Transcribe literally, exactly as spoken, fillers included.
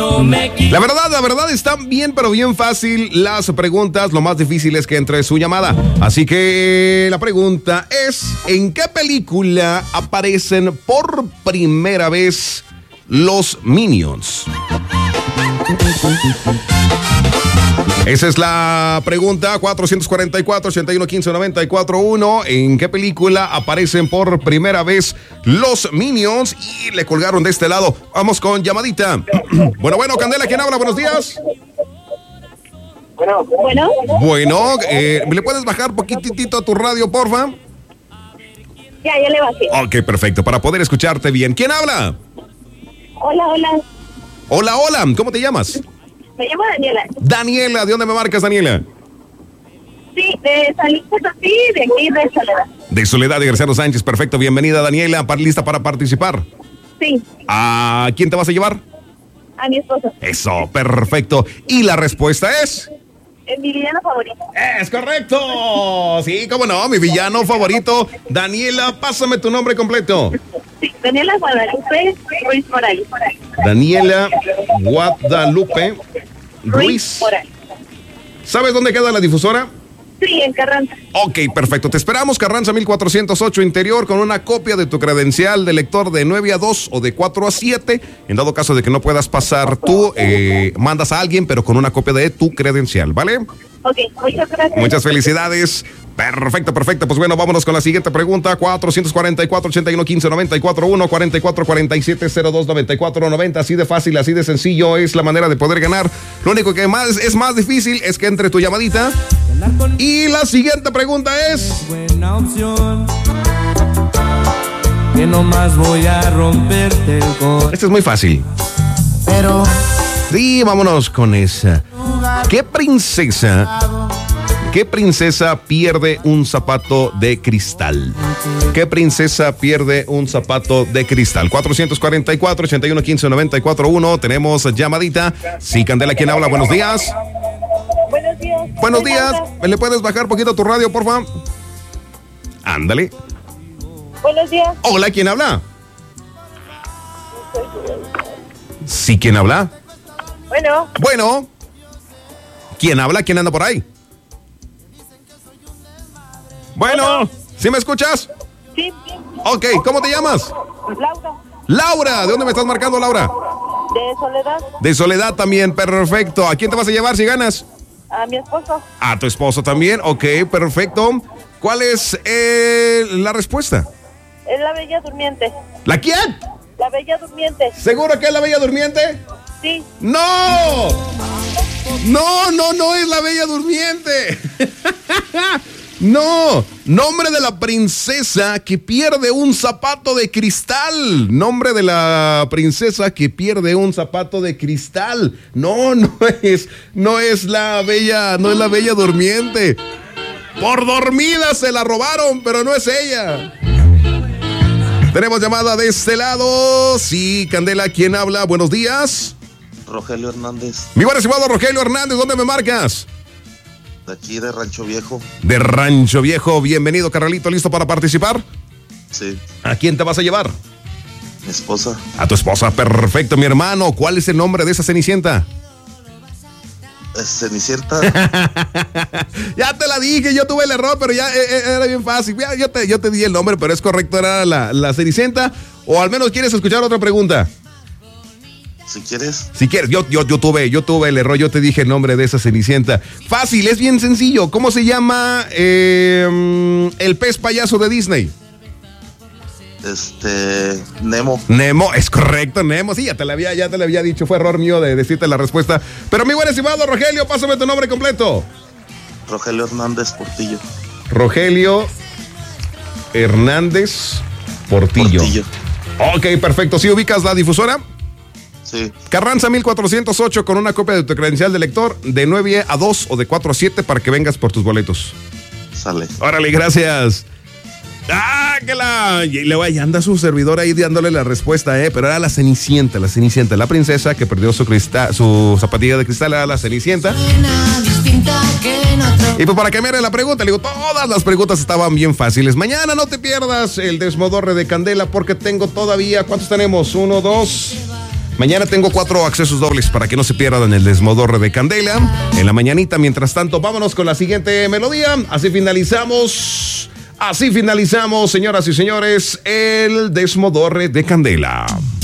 no me quito. La verdad, la verdad están bien, pero bien fácil las preguntas. Lo más difícil es que entre su llamada. Así que la pregunta es: ¿en qué película aparecen por primera vez los Minions? Esa es la pregunta. Cuatro cuatro cuatro, ochenta y uno, quince, noventa y cuatro, uno. ¿En qué película aparecen por primera vez los Minions? Y le colgaron de este lado. Vamos con llamadita. Bueno, bueno, Candela, ¿quién habla? Buenos días. Bueno, bueno. Bueno, eh, ¿le puedes bajar poquitito a tu radio, porfa? Ya, ya le bajé. Ok, perfecto, para poder escucharte bien. ¿Quién habla? Hola, hola. Hola, hola, ¿cómo te llamas? Me llamo Daniela. Daniela, ¿de dónde me marcas, Daniela? Sí, de San Luis Potosí, de aquí de Soledad. De Soledad de Graciano Sánchez, perfecto. Bienvenida, Daniela, ¿lista para participar? Sí. ¿A quién te vas a llevar? A mi esposo. Eso, perfecto. Y la respuesta es... Es mi villano favorito. ¡Es correcto! Sí, cómo no, mi villano favorito. Daniela, pásame tu nombre completo. Sí, Daniela Guadalupe Ruiz Morales. Daniela Guadalupe Ruiz. Morales. ¿Sabes dónde queda la difusora? Sí, en Carranza. Ok, perfecto. Te esperamos, Carranza mil cuatrocientos ocho Interior, con una copia de tu credencial de lector de nueve a dos o de cuatro a siete. En dado caso de que no puedas pasar tú, eh, mandas a alguien, pero con una copia de tu credencial, ¿vale? Ok, muchas gracias. Muchas felicidades. Perfecto, perfecto. Pues bueno, vámonos con la siguiente pregunta. cuatro cuatro cuatro, ochenta y uno, quince, noventa y cuatro, uno, cuarenta y cuatro, cuarenta y siete, cero dos, noventa y cuatro, noventa. Así de fácil, así de sencillo es la manera de poder ganar. Lo único que más es más difícil es que entre tu llamadita. Y la siguiente pregunta es... Buena opción. Que nomás voy a romperte el corazón. Este es muy fácil. Pero... Sí, vámonos con esa. ¿Qué princesa... ¿Qué princesa pierde un zapato de cristal? ¿Qué princesa pierde un zapato de cristal? cuatro cuatro cuatro, ochenta y uno, quince, noventa y cuatro, uno. Tenemos llamadita. Sí, Candela, ¿quién habla? Buenos días. Buenos días. Buenos días. ¿Le puedes bajar poquito tu radio, por favor? Ándale. Buenos días. Hola, ¿quién habla? Sí, ¿quién habla? Bueno, Bueno. ¿Quién habla? ¿Quién anda por ahí? Bueno, ¿sí me escuchas? sí, Ok, ¿cómo te llamas? Laura, Laura, ¿de dónde me estás marcando, Laura? de Soledad, De Soledad también, perfecto. ¿A quién te vas a llevar si ganas? a mi esposo. A tu esposo también, ok, perfecto. ¿Cuál es eh, la respuesta? Es la Bella Durmiente. ¿La quién? La Bella Durmiente. ¿Seguro que es la Bella Durmiente? Sí. ¡No! No, no, no es la Bella Durmiente. No, nombre de la princesa que pierde un zapato de cristal. Nombre de la princesa que pierde un zapato de cristal. No, no es, no es la bella, no es la Bella Durmiente. Por dormida se la robaron, pero no es ella. Tenemos llamada de este lado. Sí, Candela, ¿quién habla? Buenos días. Rogelio Hernández, Mi buen estimado Rogelio Hernández, ¿dónde me marcas? de aquí de Rancho Viejo. De Rancho Viejo, bienvenido, carnalito, ¿listo para participar? Sí, ¿A quién te vas a llevar? mi esposa, A tu esposa, perfecto, mi hermano. ¿Cuál es el nombre de esa Cenicienta? es Cenicienta. Ya te la dije, yo tuve el error, pero ya eh, eh, era bien fácil. Ya, yo, te, yo te di el nombre, pero es correcto, era la, la Cenicienta. O al menos quieres escuchar otra pregunta. Si quieres, Si quieres, yo, yo, yo tuve, yo tuve el error, yo te dije el nombre de esa Cenicienta. Fácil, es bien sencillo. ¿Cómo se llama eh, el pez payaso de Disney? este, Nemo. Nemo, es correcto, Nemo. Sí, ya te lo había, ya te lo había dicho, fue error mío de decirte la respuesta. Pero mi buen estimado Rogelio, pásame tu nombre completo. Rogelio Hernández Portillo. Rogelio Hernández Portillo. Portillo. Ok, perfecto. ¿Sí ubicas la difusora? Sí, Carranza mil cuatrocientos ocho con una copia de tu credencial de lector de nueve a dos o de cuatro a siete para que vengas por tus boletos. sale. Órale, gracias. ¡Ah, que la! Y luego ahí anda su servidor ahí dándole la respuesta, ¿eh? Pero era la Cenicienta, la Cenicienta. La princesa que perdió su, cristal, su zapatilla de cristal era la Cenicienta. Y pues para cambiarle la pregunta, le digo, todas las preguntas estaban bien fáciles. Mañana no te pierdas el desmodorre de Candela porque tengo todavía, ¿cuántos tenemos? Uno, dos, Mañana tengo cuatro accesos dobles para que no se pierdan el desmodorre de Candela. En la mañanita, mientras tanto, vámonos con la siguiente melodía. Así finalizamos, así finalizamos, señoras y señores, el desmodorre de Candela.